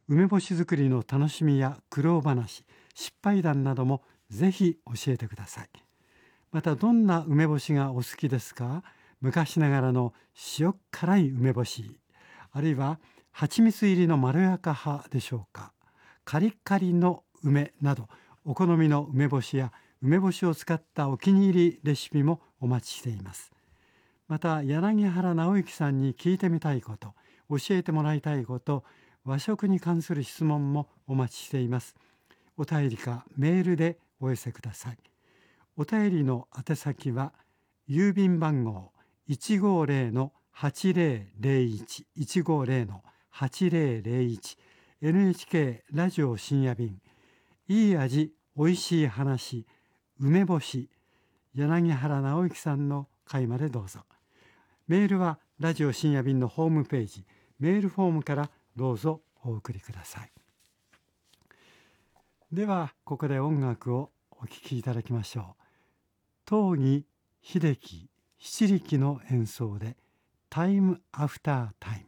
梅干し作りの楽しみや苦労話、失敗談などもぜひ教えてください。またどんな梅干しがお好きですか？昔ながらの塩辛い梅干し、あるいは蜂蜜入りのまろやか派でしょうか？カリカリの梅など、お好みの梅干しや梅干しを使ったお気に入りレシピもお待ちしています。また柳原直之さんに聞いてみたいこと、教えてもらいたいこと、和食に関する質問もお待ちしています。お便りかメールでお寄せください。お便りの宛先は郵便番号 150-8001 150-8001 NHK ラジオ深夜便、いい味おいしい話梅干し、柳原直之さんの回までどうぞ。メールはラジオ深夜便のホームページメールフォームからどうぞお送りください。ではここで音楽をお聴きいただきましょう。東儀秀樹七力の演奏でタイムアフタータイム。